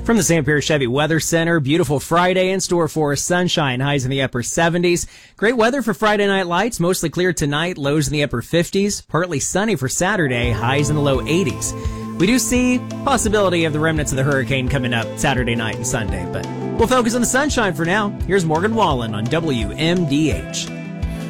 From the Sanpere Chevy Weather Center, beautiful Friday in store for us. Sunshine, highs in the upper 70s. Great weather for Friday night lights, mostly clear tonight, lows in the upper 50s. Partly sunny for Saturday, highs in the low 80s. We do see possibility of the remnants of the hurricane coming up Saturday night and Sunday, but we'll focus on the sunshine for now. Here's Morgan Wallen on WMDH.